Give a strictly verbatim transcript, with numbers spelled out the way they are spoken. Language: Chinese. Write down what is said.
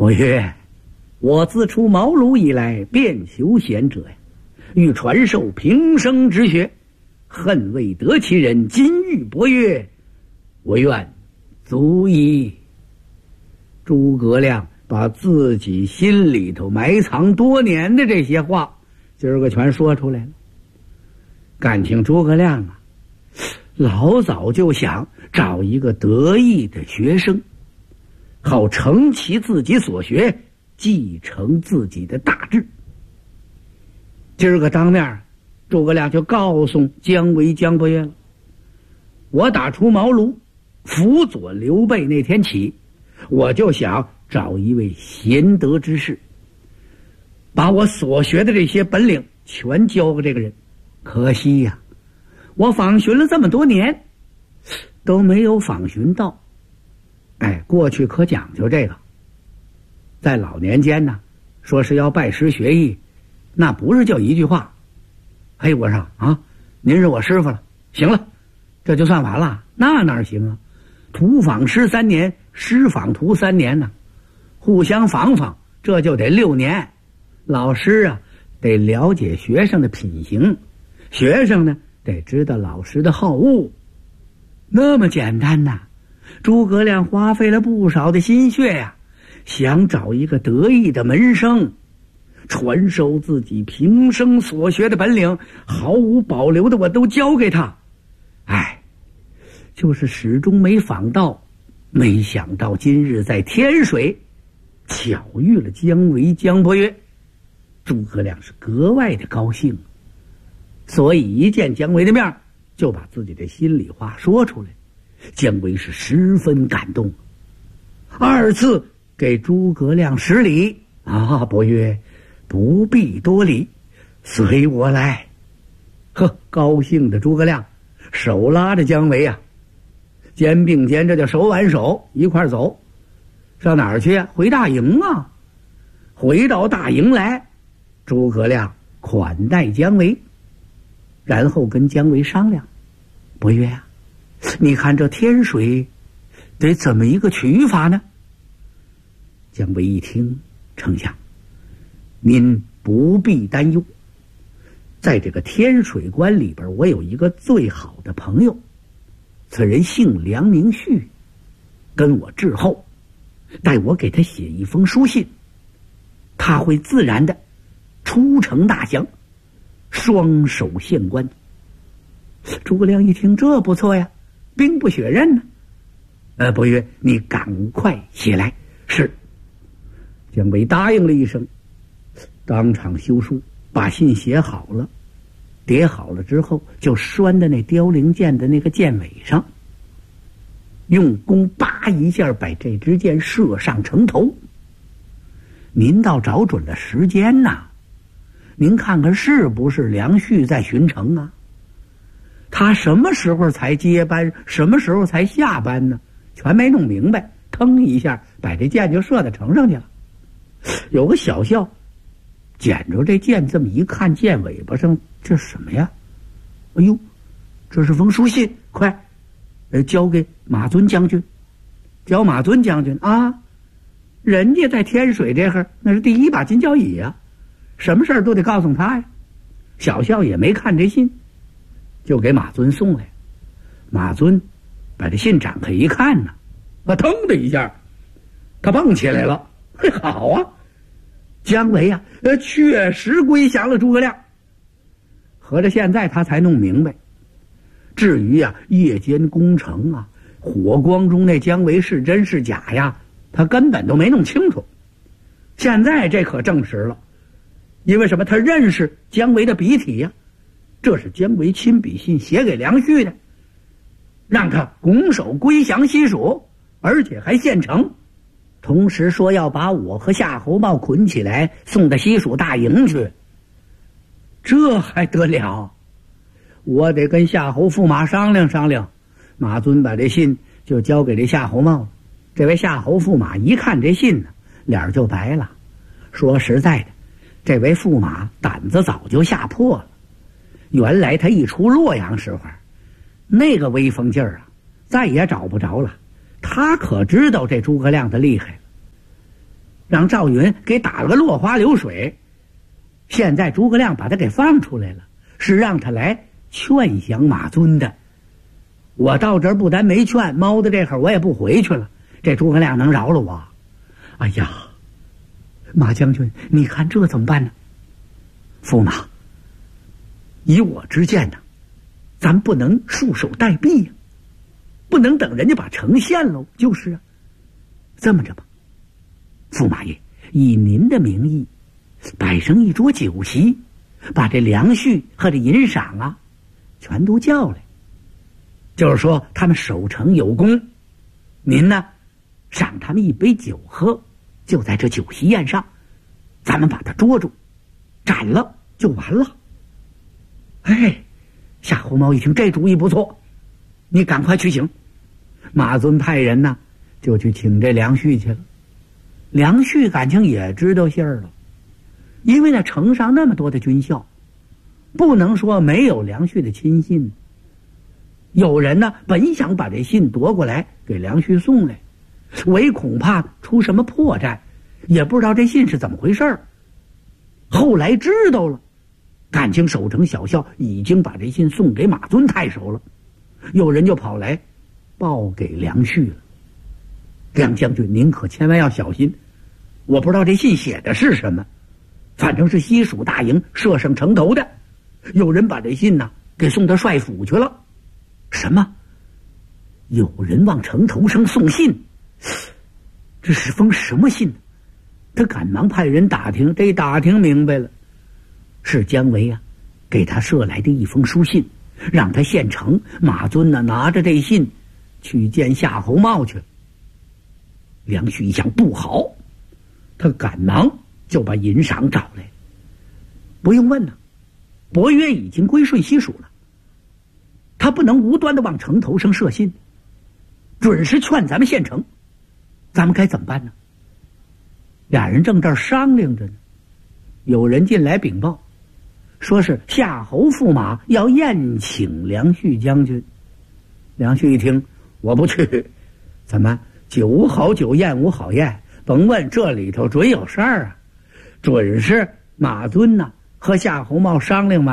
伯曰，我自出茅庐以来，便求贤者呀，欲传授平生之学，恨未得其人。今遇伯曰，我愿足矣。诸葛亮把自己心里头埋藏多年的这些话，今儿个全说出来了。感情诸葛亮啊，老早就想找一个得意的学生，好承其自己所学，继承自己的大志。今儿个当面，诸葛亮就告诉姜维、姜伯约了：我打出茅庐辅佐刘备那天起，我就想找一位贤德之士，把我所学的这些本领全教给这个人。可惜呀、啊，我访寻了这么多年，都没有访寻到。哎，过去可讲究这个，在老年间呢，说是要拜师学艺，那不是叫一句话。哎，我说啊，您是我师傅了，行了，这就算完了。那哪行啊？徒访师三年，师访徒三年呢，互相访访，这就得六年。老师啊，得了解学生的品行，学生呢，得知道老师的好恶。那么简单呐！诸葛亮花费了不少的心血呀、啊，想找一个得意的门生，传授自己平生所学的本领，毫无保留的我都教给他。哎，就是始终没访到，没想到今日在天水巧遇了姜维、姜伯约，诸葛亮是格外的高兴，所以一见姜维的面，就把自己的心里话说出来。姜维是十分感动，二次给诸葛亮施礼啊，伯约不必多礼，随我来。呵，高兴的诸葛亮手拉着姜维啊，肩并肩，这叫手挽手一块走。上哪儿去啊？回大营啊！回到大营来，诸葛亮款待姜维，然后跟姜维商量：伯约啊，你看这天水得怎么一个取法呢？姜维一听，丞相，您不必担忧，在这个天水关里边，我有一个最好的朋友，此人姓梁名旭，跟我致后，待我给他写一封书信，他会自然的出城大降，双手县官。诸葛亮一听，这不错呀，兵不血刃呢。呃，伯约，你赶快写来。是。姜维答应了一声，当场修书，把信写好了，叠好了之后，就拴在那凋零箭的那个箭尾上，用弓叭一下把这支箭射上城头。您倒找准了时间呐，您看看是不是梁旭在巡城啊？他什么时候才接班，什么时候才下班呢？全没弄明白，腾一下把这箭就射到城上去了。有个小校捡着这箭，这么一看，箭尾巴上这什么呀？哎呦，这是封书信，快，呃，交给马尊将军。交马尊将军啊，人家在天水这会儿那是第一把金交椅啊，什么事儿都得告诉他呀。小校也没看这信，就给马尊送来。马尊把这信展开一看呢，啊，腾的一下，他蹦起来了。嘿，好啊，姜维啊，呃，确实归降了诸葛亮。合着现在他才弄明白。至于啊，夜间攻城啊，火光中那姜维是真是假呀，他根本都没弄清楚。现在这可证实了，因为什么？他认识姜维的笔体呀，这是姜维亲笔信写给梁旭的，让他拱手归降西蜀，而且还献城。同时说要把我和夏侯茂捆起来送到西蜀大营去，这还得了？我得跟夏侯驸马商量商量。马尊把这信就交给这夏侯茂了。这位夏侯驸马一看这信呢，脸就白了。说实在的，这位驸马胆子早就吓破了。原来他一出洛阳时候，那个威风劲儿啊，再也找不着了。他可知道这诸葛亮的厉害了。 让赵云给打了个落花流水。现在诸葛亮把他给放出来了，是让他来劝降马尊的。我到这儿不但没劝，猫的这会儿我也不回去了，这诸葛亮能饶了我？哎呀，马将军，你看这怎么办呢？驸马，以我之见呢，咱不能束手待毙呀、啊，不能等人家把城陷喽。就是啊，这么着吧，驸马爷以您的名义摆上一桌酒席，把这梁旭和这尹赏啊全都叫来，就是说他们守城有功，您呢赏他们一杯酒喝，就在这酒席宴上，咱们把他捉住，斩了就完了。哎，夏侯茂一听这主意不错，你赶快去请。马尊派人呢就去请这梁旭去了。梁旭感情也知道信儿了，因为那城上那么多的军校，不能说没有梁旭的亲信。有人呢本想把这信夺过来给梁旭送来，唯恐怕出什么破绽，也不知道这信是怎么回事儿。后来知道了，感情守城小校已经把这信送给马尊太守了，有人就跑来报给梁旭了。梁将军，您可千万要小心，我不知道这信写的是什么，反正是西蜀大营射上城头的，有人把这信呢给送到帅府去了。什么？有人往城头上送信？这是封什么信？他赶忙派人打听，这打听明白了，是姜维啊给他射来的一封书信，让他献城。马尊呢拿着这信去见夏侯茂去。梁旭一想不好，他赶忙就把尹赏找来。不用问呢，伯约已经归顺西蜀了，他不能无端的往城头上射信，准是劝咱们献城，咱们该怎么办呢？俩人正这儿商量着呢，有人进来禀报，说是夏侯驸马要宴请梁旭将军。梁旭一听，我不去，怎么酒无好酒，宴无好宴，甭问，这里头准有事儿啊，准是马尊呐、啊、和夏侯茂商量完